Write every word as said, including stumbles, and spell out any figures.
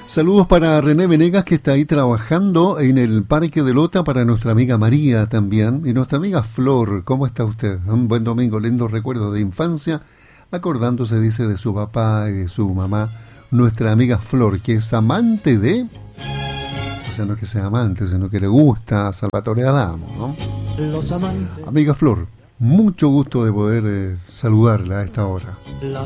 Saludos para René Venegas, que está ahí trabajando en el Parque de Lota, para nuestra amiga María también, y nuestra amiga Flor. ¿Cómo está usted? Un buen domingo, lindo recuerdo de infancia, acordándose, dice, de su papá y de su mamá, nuestra amiga Flor, que es amante de... O sea, no es que sea amante, sino que le gusta a Salvatore Adamo, ¿no? Los amantes. Amiga Flor, mucho gusto de poder eh, saludarla a esta hora.